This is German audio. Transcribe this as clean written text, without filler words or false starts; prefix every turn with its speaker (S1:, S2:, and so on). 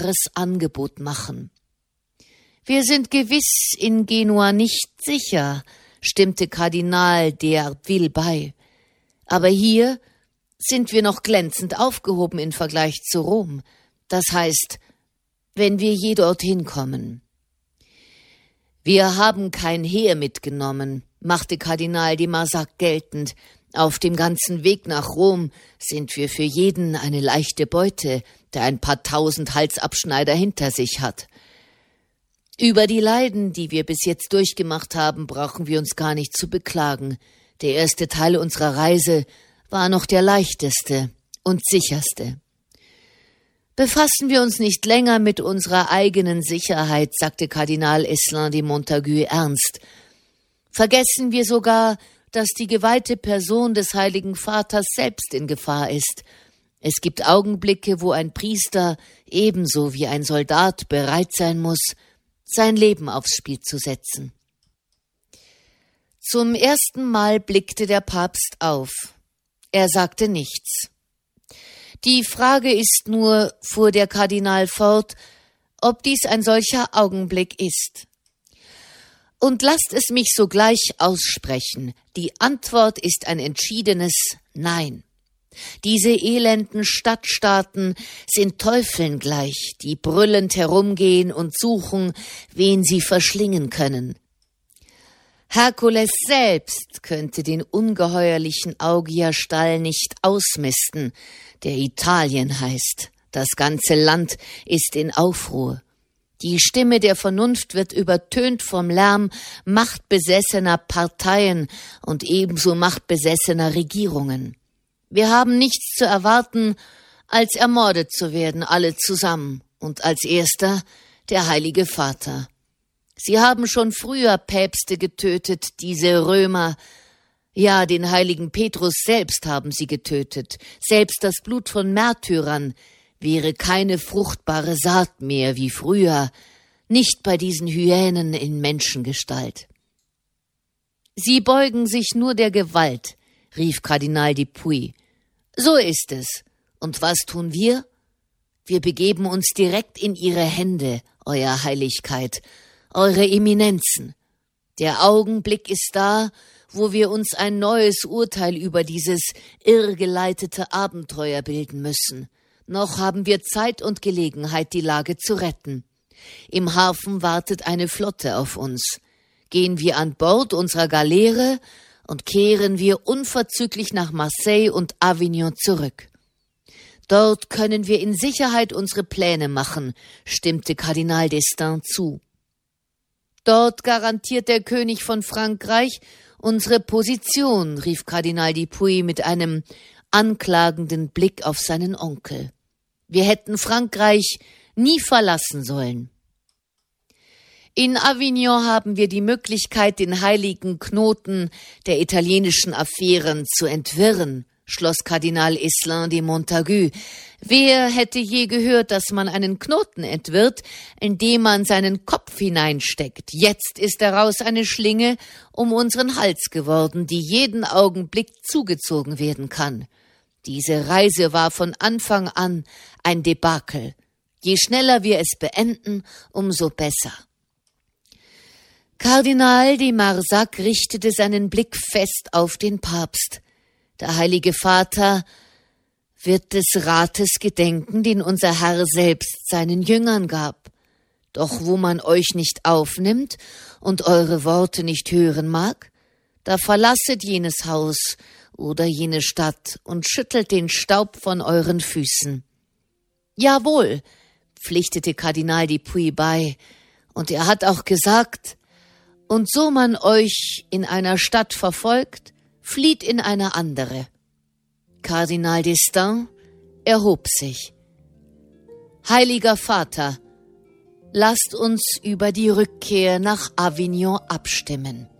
S1: dankbares Angebot machen. »Wir sind gewiss in Genua nicht sicher«, stimmte Kardinal d'Arteville bei. »Aber hier sind wir noch glänzend aufgehoben im Vergleich zu Rom. Das heißt, wenn wir je dorthin kommen.« »Wir haben kein Heer mitgenommen«, machte Kardinal de Marsac geltend. »Auf dem ganzen Weg nach Rom sind wir für jeden eine leichte Beute, der ein paar tausend Halsabschneider hinter sich hat. Über die Leiden, die wir bis jetzt durchgemacht haben, brauchen wir uns gar nicht zu beklagen. Der erste Teil unserer Reise war noch der leichteste und sicherste. »Befassen wir uns nicht länger mit unserer eigenen Sicherheit«, sagte Kardinal Eslin de Montagu ernst. »Vergessen wir sogar, dass die geweihte Person des Heiligen Vaters selbst in Gefahr ist. Es gibt Augenblicke, wo ein Priester ebenso wie ein Soldat bereit sein muss, sein Leben aufs Spiel zu setzen.« Zum ersten Mal blickte der Papst auf. Er sagte nichts. »Die Frage ist nur«, fuhr der Kardinal fort, »ob dies ein solcher Augenblick ist. Und lasst es mich sogleich aussprechen. Die Antwort ist ein entschiedenes Nein. Diese elenden Stadtstaaten sind Teufeln gleich, die brüllend herumgehen und suchen, wen sie verschlingen können. Herkules selbst könnte den ungeheuerlichen Augierstall nicht ausmisten, der Italien heißt. Das ganze Land ist in Aufruhr. Die Stimme der Vernunft wird übertönt vom Lärm machtbesessener Parteien und ebenso machtbesessener Regierungen. Wir haben nichts zu erwarten, als ermordet zu werden, alle zusammen, und als erster der Heilige Vater. Sie haben schon früher Päpste getötet, diese Römer. Ja, den heiligen Petrus selbst haben sie getötet. Selbst das Blut von Märtyrern wäre keine fruchtbare Saat mehr wie früher, nicht bei diesen Hyänen in Menschengestalt. »Sie beugen sich nur der Gewalt«, rief Kardinal Dupuy. »So ist es. Und was tun wir? Wir begeben uns direkt in Ihre Hände, Euer Heiligkeit, Eure Eminenzen. Der Augenblick ist da, wo wir uns ein neues Urteil über dieses irrgeleitete Abenteuer bilden müssen. Noch haben wir Zeit und Gelegenheit, die Lage zu retten. Im Hafen wartet eine Flotte auf uns. Gehen wir an Bord unserer Galeere und kehren wir unverzüglich nach Marseille und Avignon zurück. Dort können wir in Sicherheit unsere Pläne machen«, stimmte Kardinal d'Estaing zu. »Dort garantiert der König von Frankreich unsere Position«, rief Kardinal Dupuy mit einem anklagenden Blick auf seinen Onkel. »Wir hätten Frankreich nie verlassen sollen. In Avignon haben wir die Möglichkeit, den heiligen Knoten der italienischen Affären zu entwirren«, schloss Kardinal Eslin de Montagu. »Wer hätte je gehört, dass man einen Knoten entwirrt, indem man seinen Kopf hineinsteckt? Jetzt ist daraus eine Schlinge um unseren Hals geworden, die jeden Augenblick zugezogen werden kann. Diese Reise war von Anfang an ein Debakel. Je schneller wir es beenden, umso besser.« Kardinal de Marsac richtete seinen Blick fest auf den Papst. Der Heilige Vater wird des Rates gedenken, den unser Herr selbst seinen Jüngern gab. Doch wo man euch nicht aufnimmt und eure Worte nicht hören mag, da verlasset jenes Haus oder jene Stadt und schüttelt den Staub von euren Füßen. »Jawohl«, pflichtete Kardinal Dupuy bei, und er hat auch gesagt, »und so man euch in einer Stadt verfolgt, flieht in eine andere.« Kardinal d'Estaing erhob sich. »Heiliger Vater, lasst uns über die Rückkehr nach Avignon abstimmen.«